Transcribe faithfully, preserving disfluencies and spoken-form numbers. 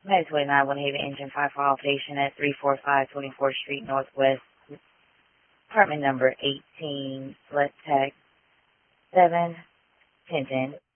Med twenty-nine, One Haven Engine five for all patient at three forty-five twenty-fourth Street Northwest, apartment number eighteen, Select Tech seven, Penton.